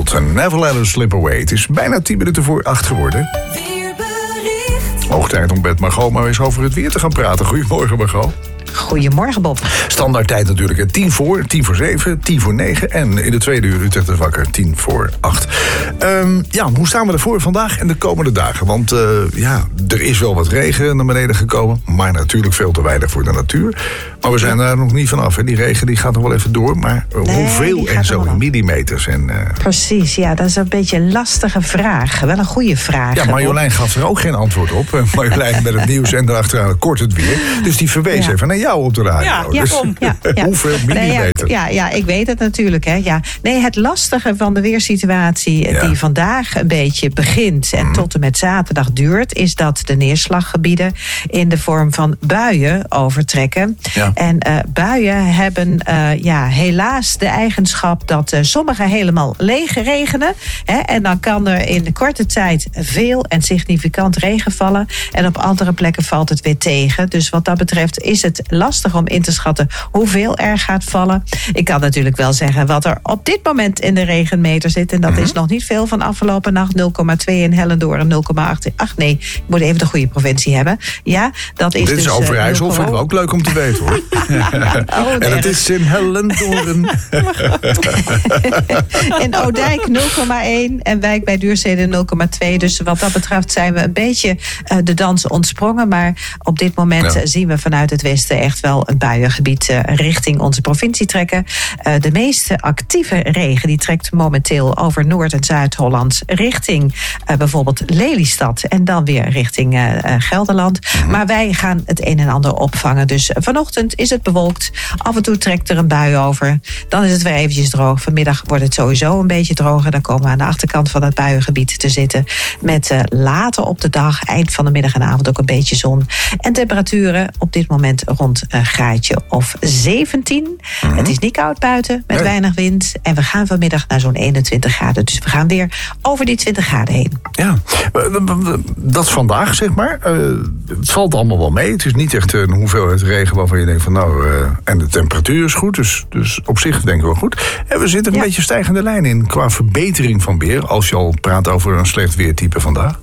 Wild. Never Let Us Slip Away. Het is bijna 10 minuten voor 8 geworden. Hoog tijd om met Margot maar eens over het weer te gaan praten. Goedemorgen, Margot. Goedemorgen, Bob. Standaard tijd natuurlijk. 10 voor 7, 10 voor 9. En in de tweede uur Utrecht is wakker, 10 voor 8. Hoe staan we ervoor vandaag en de komende dagen? Want er is wel wat regen naar beneden gekomen. Maar natuurlijk veel te weinig voor de natuur. Maar we zijn daar nog niet vanaf. Hè. Die regen die gaat nog wel even door. Maar hoeveel en zo in millimeters? Precies, ja, dat is een beetje een lastige vraag. Wel een goede vraag. Ja, Marjolein gaf er ook geen antwoord op. Marjolein met het nieuws en daarachteraan kort het weer. Dus die verwees even naar jou op de radio. Ja, dus, hoeveel millimeter? Ja, ik weet het natuurlijk. Hè. Ja. Nee, het lastige van de weersituatie die vandaag een beetje begint en tot en met zaterdag duurt, is dat de neerslaggebieden in de vorm van buien overtrekken. Ja. En buien hebben helaas de eigenschap dat sommige helemaal leeg regenen. Hè, en dan kan er in de korte tijd veel en significant regen vallen. En op andere plekken valt het weer tegen. Dus wat dat betreft is het lastig om in te schatten hoeveel er gaat vallen. Ik kan natuurlijk wel zeggen wat er op dit moment in de regenmeter zit. En dat is nog niet veel van afgelopen nacht. 0,2 in Hellendoorn en 0,8. Ach nee, ik moet even de goede provincie hebben. Ja, dat is dit is dus Overijssel, vinden we ook leuk om te weten, hoor. En het is in Hellendoorn. In Oudijk 0,1 en Wijk bij Duurstede 0,2. Dus wat dat betreft zijn we een beetje de dans ontsprongen. Maar op dit moment zien we vanuit het westen echt wel een buiengebied richting onze provincie trekken. De meeste actieve regen die trekt momenteel over Noord- en Zuid-Holland richting bijvoorbeeld Lelystad en dan weer richting Gelderland. Maar wij gaan het een en ander opvangen. Dus vanochtend is het bewolkt. Af en toe trekt er een bui over. Dan is het weer eventjes droog. Vanmiddag wordt het sowieso een beetje droger. Dan komen we aan de achterkant van het buiengebied te zitten. Met later op de dag, eind van de middag en avond ook een beetje zon. En temperaturen op dit moment rond een graadje of 17. Het is niet koud buiten, met weinig wind. En we gaan vanmiddag naar zo'n 21 graden. Dus we gaan weer over die 20 graden heen. Ja, dat is vandaag, zeg maar. Het valt allemaal wel mee. Het is niet echt een hoeveelheid regen waarvan je denkt van en de temperatuur is goed. Dus op zich denken we goed. En we zitten een beetje stijgende lijn in qua verbetering van weer. Als je al praat over een slecht weertype vandaag.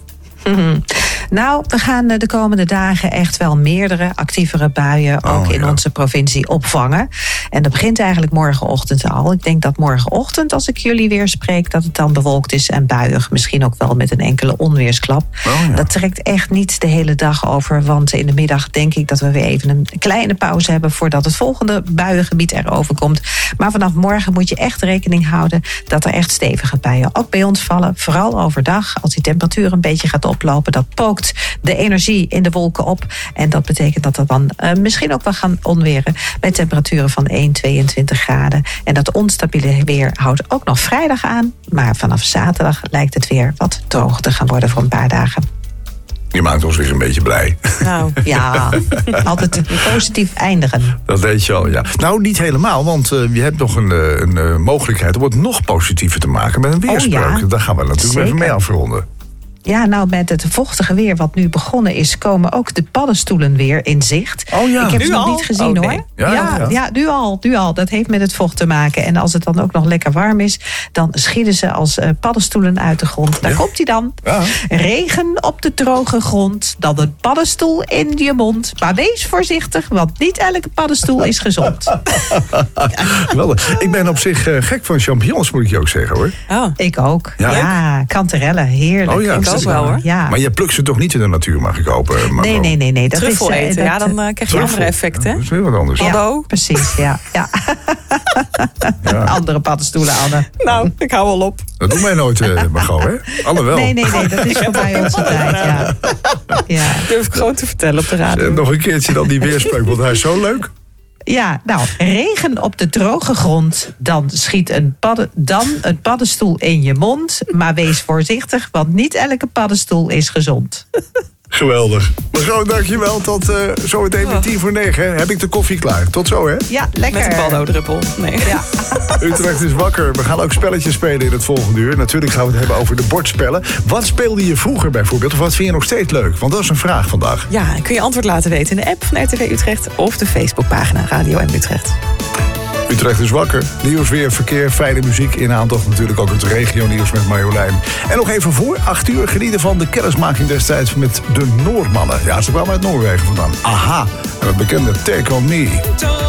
Nou, we gaan de komende dagen echt wel meerdere actievere buien ook in onze provincie opvangen. En dat begint eigenlijk morgenochtend al. Ik denk dat morgenochtend, als ik jullie weer spreek, dat het dan bewolkt is en buiig. Misschien ook wel met een enkele onweersklap. Dat trekt echt niet de hele dag over. Want in de middag denk ik dat we weer even een kleine pauze hebben voordat het volgende buiengebied erover komt. Maar vanaf morgen moet je echt rekening houden dat er echt stevige buien ook bij ons vallen. Vooral overdag, als die temperatuur een beetje gaat oplopen. Dat pookt de energie in de wolken op. En dat betekent dat we dan misschien ook wel gaan onweren met temperaturen van 22 graden. En dat onstabiele weer houdt ook nog vrijdag aan. Maar vanaf zaterdag lijkt het weer wat droog te gaan worden voor een paar dagen. Je maakt ons weer een beetje blij. Nou, ja, altijd positief eindigen. Dat weet je al, ja. Nou, niet helemaal, want je hebt nog een mogelijkheid om het nog positiever te maken met een weerspreuk. Daar gaan we natuurlijk even mee afronden. Ja, nou, met het vochtige weer wat nu begonnen is, komen ook de paddenstoelen weer in zicht. Oh ja. Ik heb ze nog al? niet gezien, hoor. Nee. Ja, nu al. Dat heeft met het vocht te maken. En als het dan ook nog lekker warm is, dan schieten ze als paddenstoelen uit de grond. Daar komt hij dan. Ja. Regen op de droge grond, dan een paddenstoel in je mond. Maar wees voorzichtig, want niet elke paddenstoel is gezond. Geweldig. Ik ben op zich gek van champignons, moet ik je ook zeggen, hoor. Oh. Ik ook. Ja, kanterellen, heerlijk. Oh ja, ook wel, hoor. Ja. Maar je plukt ze toch niet in de natuur, mag ik hopen? Nee. Dat truffel is, eten, ja, dan krijg je andere effecten. Dat is weer wat anders. Ja, precies, ja. Andere paddenstoelen, Anne. Nou, ik hou wel op. Dat doen wij nooit, Margot, hè? Anne wel. Nee, dat is voorbij onze tijd, ja. Durf ik gewoon te vertellen op de radio. Nog een keertje dan die weerspreuk, want hij is zo leuk. Ja, nou, regen op de droge grond, dan schiet een paddenstoel in je mond. Maar wees voorzichtig, want niet elke paddenstoel is gezond. Geweldig. Margot, dankjewel. Tot zometeen met 8:50. Heb ik de koffie klaar. Tot zo, hè? Ja, lekker. Met een baldoodruppel. Nee. Ja. Utrecht is wakker. We gaan ook spelletjes spelen in het volgende uur. Natuurlijk gaan we het hebben over de bordspellen. Wat speelde je vroeger bijvoorbeeld? Of wat vind je nog steeds leuk? Want dat is een vraag vandaag. Ja, kun je antwoord laten weten in de app van RTV Utrecht of de Facebookpagina Radio M Utrecht. Utrecht is wakker. Nieuws, weer, verkeer, fijne muziek. In aantocht natuurlijk ook het regionieuws met Marjolein. En nog even voor 8 uur genieten van de kennismaking destijds met de Noormannen. Ja, ze kwamen uit Noorwegen vandaan. Aha, en het bekende Take On Me.